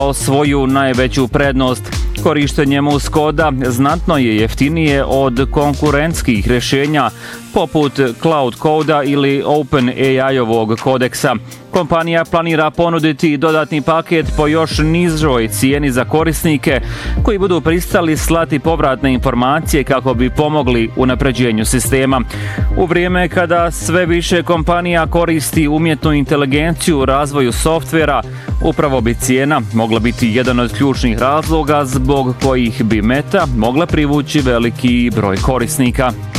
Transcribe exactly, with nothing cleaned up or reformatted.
svoju najveću prednost. Korištenje Muskoda znatno je jeftinije od konkurentskih rješenja poput Cloud Coda ili OpenAI-ovog kodeksa. Kompanija planira ponuditi dodatni paket po još nižoj cijeni za korisnike koji budu pristali slati povratne informacije kako bi pomogli unapređenju sistema. U vrijeme kada sve više kompanija koristi umjetnu inteligenciju u razvoju softvera, upravo bi cijena mogla biti jedan od ključnih razloga zbog kojih bi Meta mogla privući veliki broj korisnika.